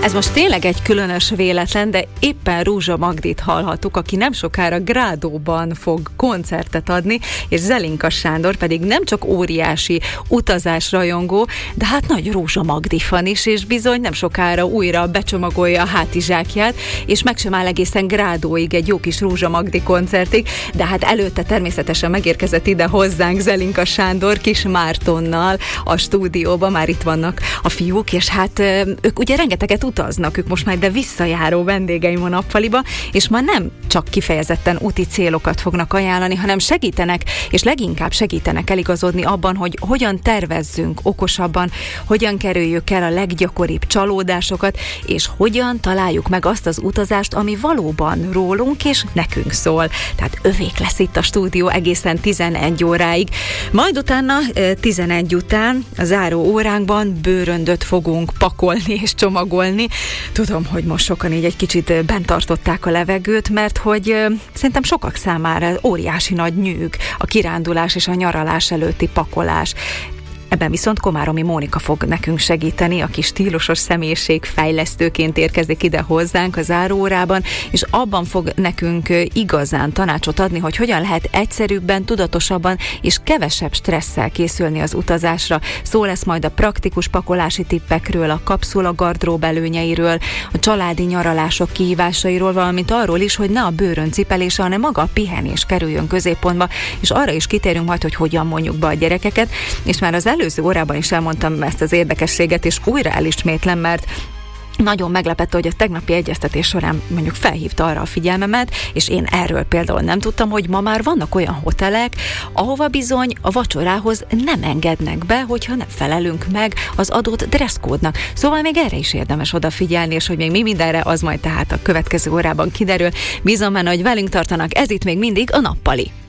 Ez most tényleg egy különös véletlen, de éppen Rózsa Magdit hallhattuk, aki nem sokára Grádóban fog koncertet adni, és Zelinka Sándor pedig nem csak óriási utazásrajongó, de hát nagy Rózsa Magdi fan is, és bizony nem sokára újra becsomagolja a hátizsákját, és meg sem áll egészen Grádóig egy jó kis Rózsa Magdi koncertig, de hát előtte természetesen megérkezett ide hozzánk Zelinka Sándor Kis Mártonnal a stúdióban, már itt vannak a fiúk, és hát ők ugye rengeteget utaznak, ők most már de visszajáró vendégeim a nappaliba, és ma nem csak kifejezetten úti célokat fognak ajánlani, hanem segítenek, és leginkább segítenek eligazodni abban, hogy hogyan tervezzünk okosabban, hogyan kerüljük el a leggyakoribb csalódásokat, és hogyan találjuk meg azt az utazást, ami valóban rólunk és nekünk szól. Tehát övék lesz itt a stúdió egészen 11 óráig. Majd utána 11 után a záró óránkban bőröndöt fogunk pakolni és csomagolni. Tudom, hogy most sokan így egy kicsit bent tartották a levegőt, mert hogy szerintem sokak számára óriási nagy nyűg a kirándulás és a nyaralás előtti pakolás. Ebben viszont Komáromi Mónika fog nekünk segíteni, aki stílusos személyiség fejlesztőként érkezik ide hozzánk a záróórában, és abban fog nekünk igazán tanácsot adni, hogy hogyan lehet egyszerűbben, tudatosabban és kevesebb stresszel készülni az utazásra. Szó lesz majd a praktikus pakolási tippekről, a kapszula gardrób előnyeiről, a családi nyaralások kihívásairól, valamint arról is, hogy ne a bőrön cipelése, hanem maga a pihenés kerüljön középpontba, és arra is kitérünk majd, hogy hogyan mondjuk be a gyerekeket, és már az előző órában is elmondtam ezt az érdekességet, és újra elismétlem, mert nagyon meglepett, hogy a tegnapi egyeztetés során mondjuk felhívta arra a figyelmemet, és én erről például nem tudtam, hogy ma már vannak olyan hotelek, ahova bizony a vacsorához nem engednek be, hogyha nem felelünk meg az adott dresszkódnak. Szóval még erre is érdemes odafigyelni, és hogy még mi mindenre, az majd tehát a következő órában kiderül. Bízom benne, hogy velünk tartanak, ez itt még mindig a Nappali.